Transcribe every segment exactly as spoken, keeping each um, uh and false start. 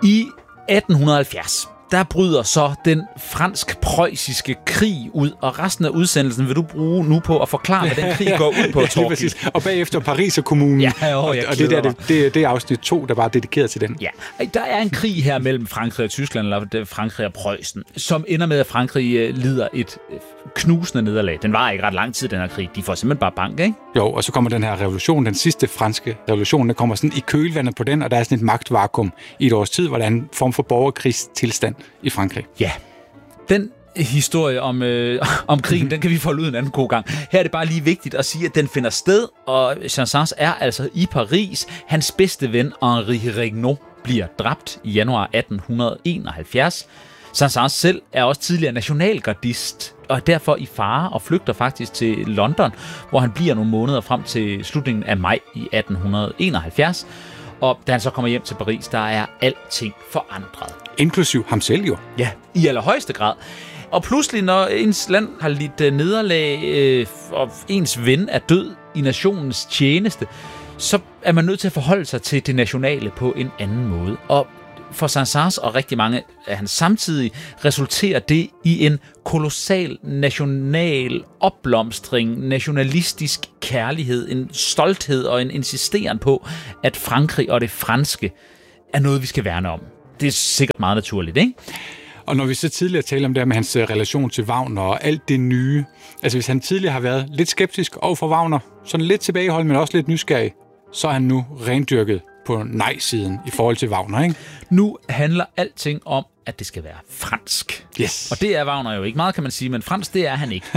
I atten halvfjerds, der bryder så den fransk-preussiske krig ud, og resten af udsendelsen vil du bruge nu på at forklare, hvad den krig går ud på, Torkild. Ja, og bagefter Paris og kommunen. Ja, jo, og, og det, der, det, det, det er afsnit to, der bare er dedikeret til den. Ja, der er en krig her mellem Frankrig og Tyskland, eller Frankrig og Preussen, som ender med, at Frankrig lider et knusende nederlag. Den var ikke ret lang tid, den her krig. De får simpelthen bare bank, ikke? Jo, og så kommer den her revolution, den sidste franske revolution, der kommer sådan i kølvandet på den, og der er sådan et magtvakuum i et års tid, hvor der er en form for borgerkrigstilstand i Frankrig. Ja, den historie om, øh, om krigen, den kan vi folde ud en anden god gang. Her er det bare lige vigtigt at sige, at den finder sted, og Saint-Saëns er altså i Paris. Hans bedste ven, Henri Regnault, bliver dræbt i januar atten enoghalvfjerds. Saint-Saëns selv er også tidligere nationalgardist, og er derfor i fare og flygter faktisk til London, hvor han bliver nogle måneder frem til slutningen af maj i atten enoghalvfjerds. Og da han så kommer hjem til Paris, der er alting forandret. Inklusiv ham selv jo. Ja, i allerhøjeste grad. Og pludselig, når ens land har lidt nederlag, øh, og ens ven er død i nationens tjeneste, så er man nødt til at forholde sig til det nationale på en anden måde. Og for Saint-Saëns og rigtig mange af hans samtidige resulterer det i en kolossal national opblomstring, nationalistisk kærlighed, en stolthed og en insisteren på, at Frankrig og det franske er noget, vi skal værne om. Det er sikkert meget naturligt, ikke? Og når vi så tidligere taler om det med hans relation til Wagner og alt det nye, altså hvis han tidligere har været lidt skeptisk over for Wagner, sådan lidt tilbageholdt, men også lidt nysgerrig, så er han nu rendyrket på nej-siden i forhold til Wagner, ikke? Nu handler alting om, at det skal være fransk. Yes. Og det er Wagner jo ikke meget, kan man sige, men fransk, det er han ikke.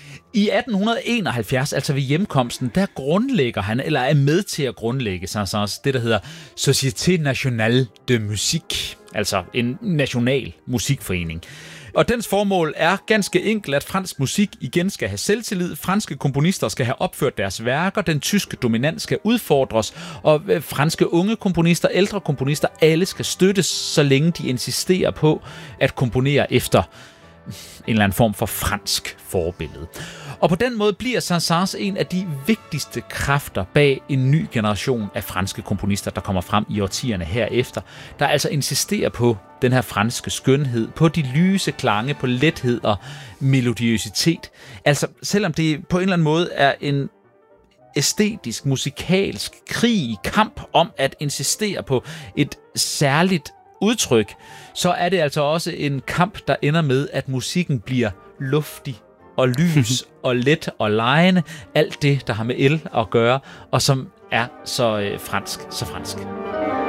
I atten enoghalvfjerds, altså ved hjemkomsten, der grundlægger han, eller er med til at grundlægge Saint-Saëns, det der hedder Société Nationale de Musique, altså en national musikforening. Og dens formål er ganske enkelt, at fransk musik igen skal have selvtillid, franske komponister skal have opført deres værker, den tyske dominans skal udfordres, og franske unge komponister, ældre komponister, alle skal støttes, så længe de insisterer på at komponere efter en eller anden form for fransk forbillede. Og på den måde bliver Saint-Saëns en af de vigtigste kræfter bag en ny generation af franske komponister, der kommer frem i årtierne herefter, der altså insisterer på den her franske skønhed, på de lyse klange, på lethed og melodiøsitet. Altså, selvom det på en eller anden måde er en æstetisk, musikalsk krig, kamp om at insistere på et særligt udtryk, så er det altså også en kamp, der ender med, at musikken bliver luftig og lys og let og legende. Alt det, der har med el at gøre, og som er så øh, fransk, så fransk.